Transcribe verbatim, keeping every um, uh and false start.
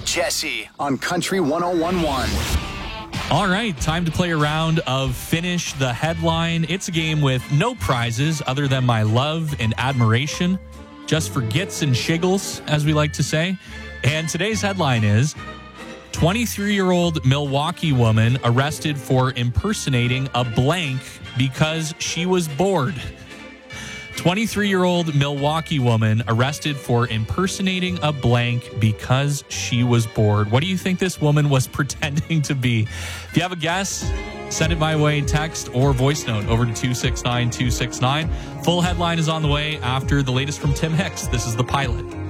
Jesse on Country one oh one point one. All right, time to play a round of Finish the Headline. It's a game with no prizes other than my love and admiration, just for gits and shiggles, as we like to say. And today's headline is, twenty-three-year-old Milwaukee woman arrested for impersonating a blank because she was bored. twenty-three-year-old Milwaukee woman arrested for impersonating a blank because she was bored. What do you think this woman was pretending to be? If you have a guess, send it my way, text or voice note over to two six nine two six nine. Full headline is on the way after the latest from Tim Hicks. This is The Pilot.